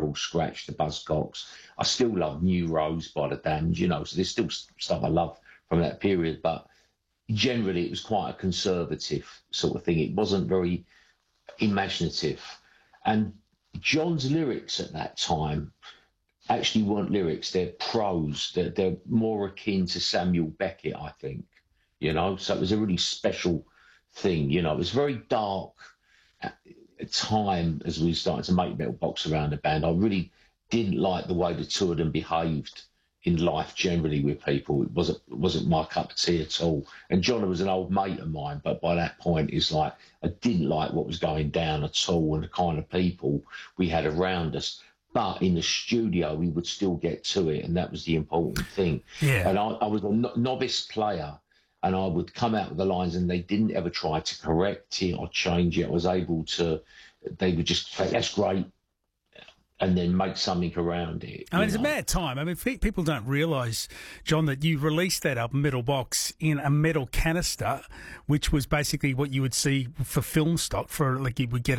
Incredible Scratch, the Buzzcocks. I still love New Rose by the Damned, you know, so there's still stuff I love from that period, but generally it was quite a conservative sort of thing. It wasn't very imaginative. And John's lyrics at that time actually weren't lyrics, they're prose. They're more akin to Samuel Beckett, I think, you know, so it was a really special thing, you know. It was very dark at time as we started to make Metal Box around the band. I really didn't like the way the two of them behaved in life generally with people. It wasn't my cup of tea at all. And John was an old mate of mine, but by that point, it's like I didn't like what was going down at all and the kind of people we had around us. But in the studio, we would still get to it, and that was the important thing. Yeah. And I was a novice player, and I would come out with the lines, and they didn't ever try to correct it or change it. I was able to, they would just say, that's great, and then make something around it. I mean, it's a mad time. I mean, people don't realise, John, that you released that album, Metal Box, in a metal canister, which was basically what you would see for film stock, for like you would get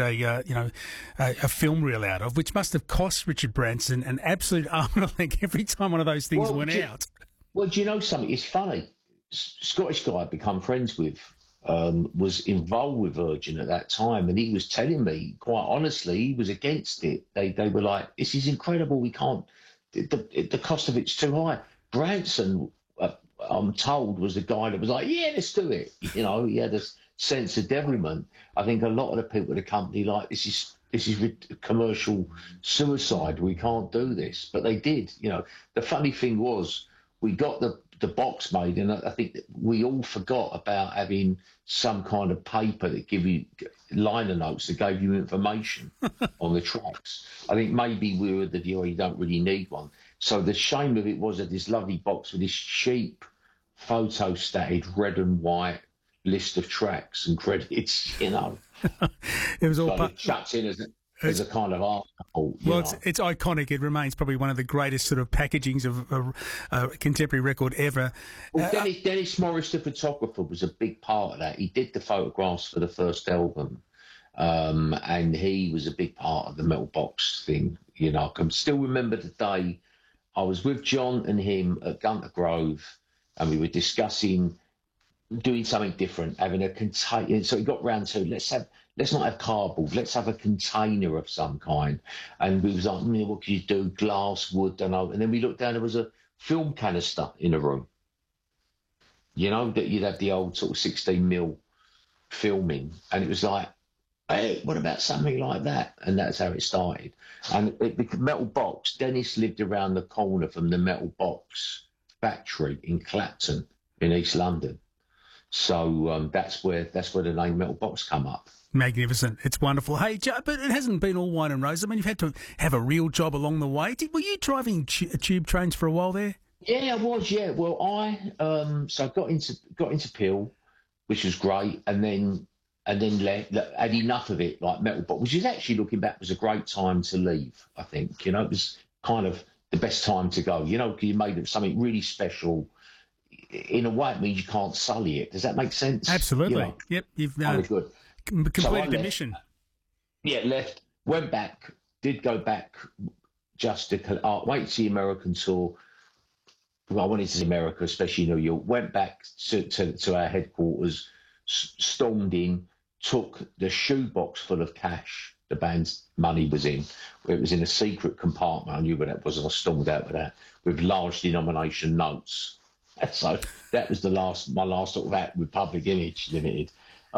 a film reel out of, which must have cost Richard Branson an absolute arm and a leg every time one of those things went out. Well, do you know something? It's funny. Scottish guy I'd become friends with was involved with Virgin at that time, and he was telling me quite honestly he was against it. They were like, "This is incredible. We can't. The cost of it's too high." Branson, I'm told, was the guy that was like, "Yeah, let's do it." You know, he had a sense of devilment. I think a lot of the people at the company like this is commercial suicide. We can't do this, but they did. You know, the funny thing was we got the box made, and I think that we all forgot about having some kind of paper that give you liner notes that gave you information on the tracks. I think maybe we were the view you don't really need one. So the shame of it was that this lovely box with this cheap photo-stated red and white list of tracks and credits, you know. It was all chucked in as a kind of art. Well, it's iconic. It remains probably one of the greatest sort of packagings of a contemporary record ever. Well, Dennis Morris, the photographer, was a big part of that. He did the photographs for the first album, and he was a big part of the Metal Box thing. You know, I can still remember the day I was with John and him at Gunter Grove, and we were discussing doing something different, having a container. So he got round to let's not have cardboard, let's have a container of some kind. And we was like, what could you do? Glass, wood, don't know. And then we looked down, there was a film canister in the room. You know, that you'd have the old sort of 16mm filming. And it was like, hey, what about something like that? And that's how it started. And the Metal Box, Dennis lived around the corner from the Metal Box factory in Clapton in East London. So that's where the name Metal Box come up. Magnificent. It's wonderful. Hey, but it hasn't been all wine and roses. I mean, you've had to have a real job along the way. Were you driving tube trains for a while there? Yeah, I was, yeah. Well, I got into Peel, which was great, and then left, had enough of it, like Metal Box, which is actually, looking back, was a great time to leave, I think. You know, it was kind of the best time to go, you know, because you made something really special. In a way, it means you can't sully it. Does that make sense? Absolutely. You know? Yep. You've good. completed the mission. Yeah, left, went back, did go back just to wait to see American tour. Well, I wanted to see America, especially New York. Went back to our headquarters, stormed in, took the shoebox full of cash the band's money was in. It was in a secret compartment. I knew where that was, and I stormed out with that, with large denomination notes. So that was my last sort of act with Public Image Limited.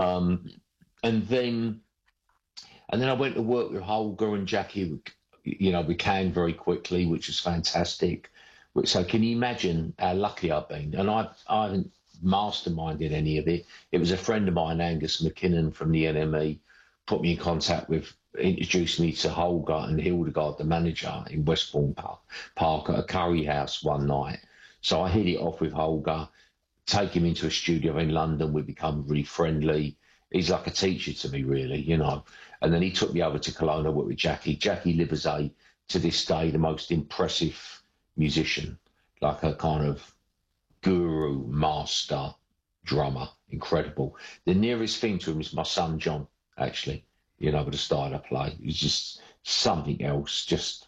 And then I went to work with Holger and Jackie. You know, we came very quickly, which was fantastic. So can you imagine how lucky I've been? And I haven't masterminded any of it. It was a friend of mine, Angus McKinnon from the NME, put me in contact with, introduced me to Holger and Hildegard, the manager in Westbourne Park at a curry house one night. So I hit it off with Holger, take him into a studio in London. We become really friendly. He's like a teacher to me, really, you know. And then he took me over to Cologne. I worked with Jackie. Jackie Liverset, to this day, the most impressive musician, like a kind of guru, master, drummer, incredible. The nearest thing to him is my son, John, actually, you know, with the style I play. He's just something else, just